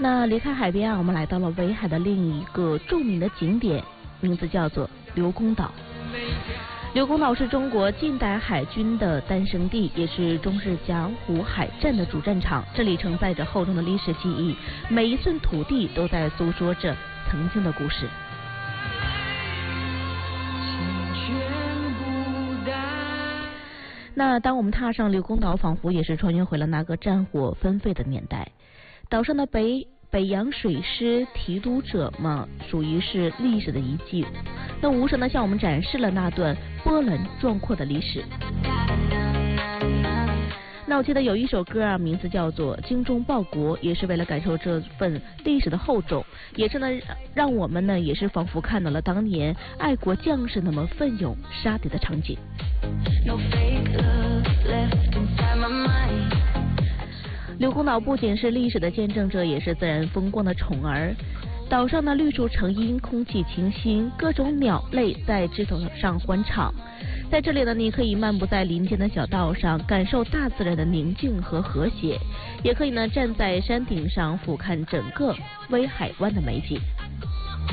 那离开海边啊，我们来到了威海的另一个著名的景点，名字叫做刘公岛。刘公岛是中国近代海军的诞生地，也是中日甲午海战的主战场。这里承载着厚重的历史记忆，每一寸土地都在诉说着曾经的故事。那当我们踏上刘公岛，仿佛也是穿越回了那个战火纷飞的年代。岛上的北洋水师提督者嘛，属于是历史的遗迹，那无声的向我们展示了那段波澜壮阔的历史。那我记得有一首歌啊，名字叫做《精忠报国》，也是为了感受这份历史的厚重，也是呢让我们呢也是仿佛看到了当年爱国将士那么奋勇杀敌的场景。刘公岛不仅是历史的见证者，也是自然风光的宠儿。岛上的绿树成荫，空气清新，各种鸟类在枝头上欢唱。在这里呢，你可以漫步在林间的小道上，感受大自然的宁静和和谐，也可以呢站在山顶上俯瞰整个威海湾的美景。